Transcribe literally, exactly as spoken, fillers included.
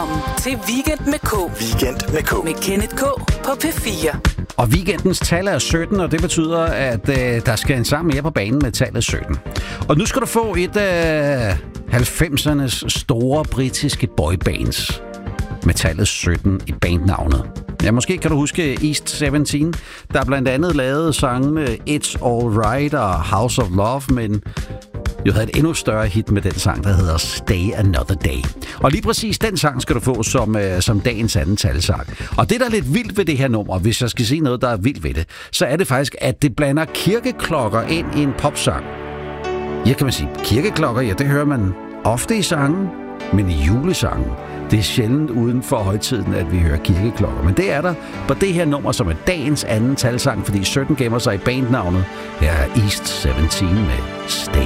Velkommen til Weekend med K. Weekend med K. Med Kenneth K på P fire. Og weekendens tal er sytten, og det betyder, at øh, der skal en sang mere på banen med tallet sytten. Og nu skal du få et af øh, halvfemsernes store britiske boybands med tallet sytten i bandnavnet. Ja, måske kan du huske East sytten, der blandt andet lavede sangene It's Alright og House of Love, men jo havde et endnu større hit med den sang, der hedder Stay Another Day. Og lige præcis den sang skal du få som, øh, som dagens anden talsang. Og det, der er lidt vildt ved det her nummer, hvis jeg skal sige noget, der er vildt ved det, så er det faktisk, at det blander kirkeklokker ind i en popsang. Ja, kan man sige, kirkeklokker, ja, det hører man ofte i sangen, men i julesangen, det er sjældent uden for højtiden, at vi hører kirkeklokker. Men det er der på det her nummer, som er dagens anden talsang, fordi sytten gemmer sig i bandnavnet. Her er East sytten med Stay